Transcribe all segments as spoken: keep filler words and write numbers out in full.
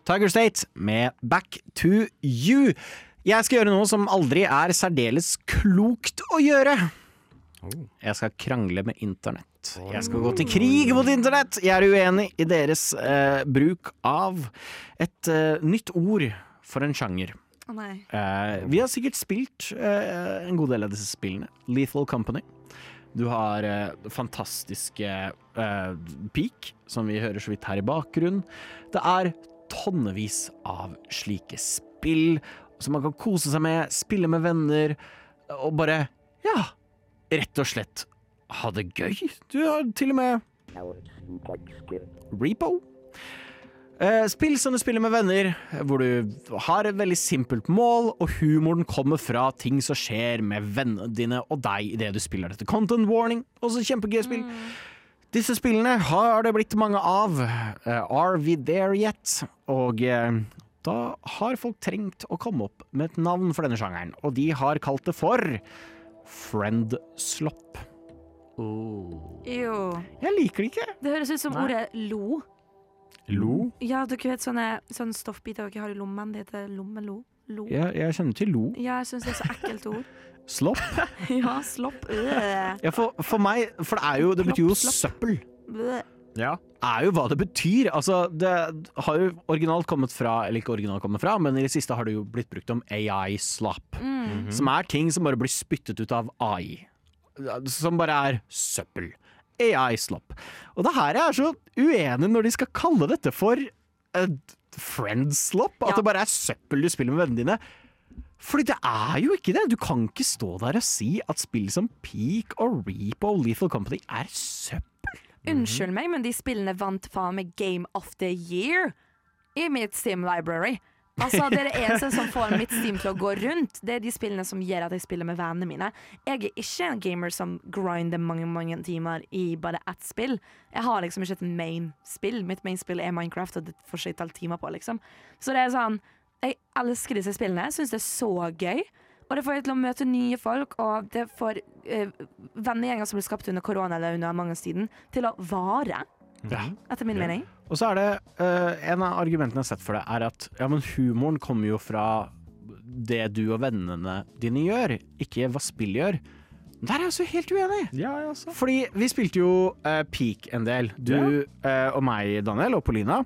Tiger State med Back to You. Jeg skal gjøre noe som aldri er særdeles klokt å gjøre. Jeg skal krangle med internett. Jeg skal gå til krig mot internett. Jeg er uenig i deres eh, bruk av et eh, nytt ord for en sjanger. Å nei. Eh, vi har sikkert spilt eh, en god del av disse spillene. Lethal Company. Du har eh, fantastiske eh, Peak, som vi hører så vidt her i bakgrunnen. Det er tonnevis av slike spill som man kan kose seg med, spille med venner, og bare, ja, rett og slett ha det gøy. Du har til og med Repo. Eh, spill som du spiller med venner, hvor du har et veldig simpelt mål, og humoren kommer fra ting som skjer med vennene dine og deg i det du spiller dette. Content warning, også kjempegøy spill. Mm. Disse spillene har det blitt mange av. Uh, are we there yet? Og uh, da har folk trengt å komme opp med et navn for denne sjangeren, og de har kalt det for Friendslop. Oh. Jo. Jeg liker det ikke. Det høres ut som Nei. ordet lo. Lo? Ja, dere vet sånne, sånne stoffbiter dere har i lommen. Det heter lommelo. Lo. Ja, jeg kjenner til lo. Ja, jeg synes det er så ekkelt ord. Slopp? Ja, slopp. Øh. Ja, for, for meg, for det er jo, det betyr jo søppel. Ja. Er jo hva det betyr. Altså, det har jo originalt kommet fra, eller ikke originalt kommet fra, men i det siste har det jo blitt brukt om A I slop. Mm. Mm-hmm. Som er ting som bare blir spyttet ut av A I. Som bare er søppel. A I slop. Og det her er så uenig når de skal kalle dette for uh, friendslop. At ja. det bare er søppel du spiller med vennene dine. Fordi det er jo ikke det. Du kan ikke stå der og si at spill som Peak og Repo og Lethal Company er søppel. Unnskyld meg, men de spillene vant faen med Game of the Year i mitt Steam Library. Altså, det er det eneste som får mitt Steam til å gå rundt. Det er de spillene som gjør at jeg spiller med vennene mine. Jeg er ikke en gamer som grinder mange, mange timer i bare ett spill. Jeg har liksom ikke et main-spill. Mitt main-spill er Minecraft, og det får ikke et halvt timer på, liksom. Så det er sånn, jeg elsker disse spillene. Jeg synes det er så gøy. Og det får jeg til å møte nye folk, og det får uh, vennegjenger som ble skapt under korona eller under mangestiden, til å vare. Ja. Etter min ja. mening. Og så er det uh, en av argumentene jeg har sett for det, er at ja, men humoren kommer jo fra det du og vennene dine gjør, ikke hva spill gjør. Der er jeg så helt uenig. Ja, jeg Fordi vi spilte jo uh, Peak en del, du ja. uh, og meg, Daniel, og Paulina.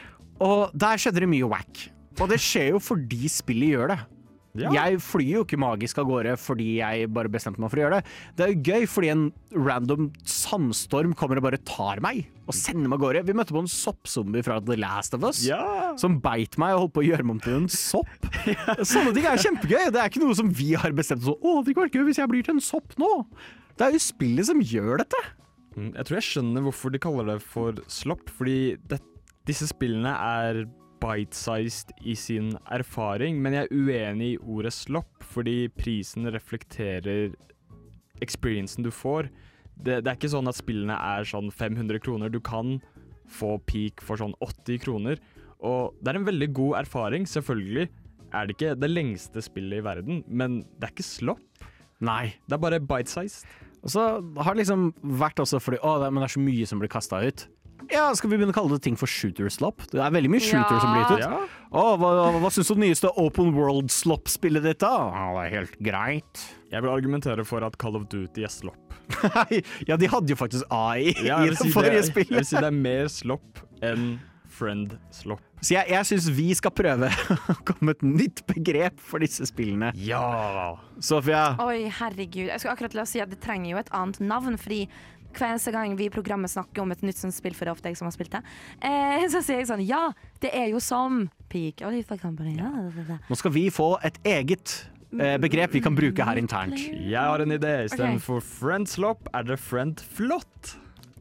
Og der skjedde det mye whack. Og det skjer jo fordi spillet gjør det. Ja. Jeg flyr jo ikke magisk av gårde fordi jeg bare bestemte meg for å gjøre det. Det er jo gøy fordi en random sandstorm kommer og bare tar meg og sender meg av gårde. Vi møtte på en soppzombie fra The Last of Us ja. som beit meg og holdt på å gjøre meg om til en sopp. ja. Sånne ting er kjempegøy. Det er ikke noe som vi har bestemt oss. Å, det går ikke gøy hvis jeg blir til en sopp nå. Det er jo spillet som gjør dette. Jeg tror jeg skjønner hvorfor de kaller det for slopp, fordi det, disse spillene er bite-sized i sin erfaring, men jeg er uenig i ordet slopp, fordi prisen reflekterer experiencen du får. Det, det er ikke sånn at spillene er sånn fem hundre kroner, du kan få Peak for sånn åtti kroner, og det er en veldig god erfaring. Selvfølgelig er det ikke det lengste spillet i verden, men det er ikke slopp. Nei. Det er bare bite-sized. Og så har det liksom vært også fordi, å, det, men det er så mye som blir kastet ut. Ja, skal vi begynne å kalle det ting for shooter-slop? Det er veldig mye shooter ja. som blir gitt ut. Ja. Åh, hva, hva synes du om det nyeste open world-slop-spillet ditt da? Åh, det er helt greit. Jeg vil argumentere for at Call of Duty er slop. Ja, de hadde jo faktisk A I ja, i det si forrige det, spillet. Jeg vil si det er mer slop enn friend-slop. Så jeg, jeg synes vi skal prøve å komme med et nytt begrep for disse spillene. Ja! Sofia? Oi, herregud. Jeg skal akkurat la oss si at det trenger jo et annet navn, fordi hver eneste gang vi i programmet snakker om et nytt sånt spill, for det er ofte jeg som har spilt det, eh, så sier jeg sånn, ja, det er jo som Peak og Lethal Company. Ja, det, det. Nå skal vi få et eget eh, begrep vi kan bruke her internt. Jeg har en idé. I stedet okay. for friendslop er det friendflott.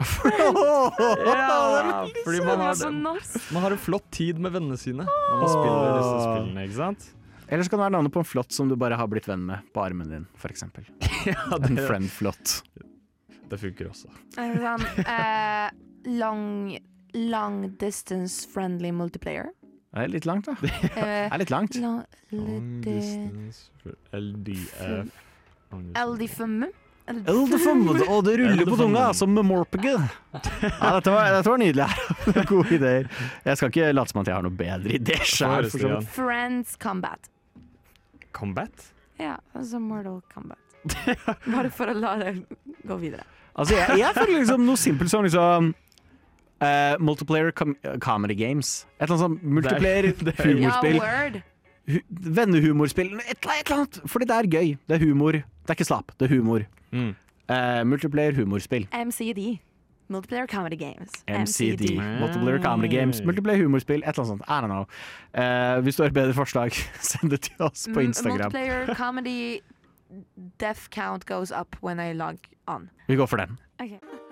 Ja, fordi man har, det, man har en flott tid med vennene sine når man spiller disse spillene, ikke sant? Eller så kan det være navnet på en flott som du bare har blitt venn med på armen din, for eksempel. Ja, det, en friend-flott. Det funker også. Sånn, uh, long, long distance friendly multiplayer. Det er litt langt da. Det er litt langt. Long, long distance L D F L D F M. Elderfund, og det ruller på tunga som med Morpege. Ja, dette var, dette var nydelig her. Gode ideer. Jeg skal ikke late som at jeg har noe bedre ideer selv. For sånn. Friends Combat. Combat? Ja, altså Mortal Kombat. Bare for å la det gå videre. Altså, jeg, jeg føler liksom noe simpelt som liksom uh, multiplayer com comedy games. Et eller annet sånn multiplayer humorspill. Ja, word. Hu vennehumorspill. Et, et eller annet. Fordi det er gøy. Det er humor. Det er ikke slapp. Det er humor. Mm. Uh, multiplayer humorspill. M C D. Multiplayer Comedy Games. M C D. Multiplayer Comedy Games. Multiplayer humorspill. Et eller annet sånt. I don't know. Uh, hvis du har bedre forslag, send det til oss på Instagram. Multiplayer Comedy Death count goes up when I log on. Vi går for den. Okay.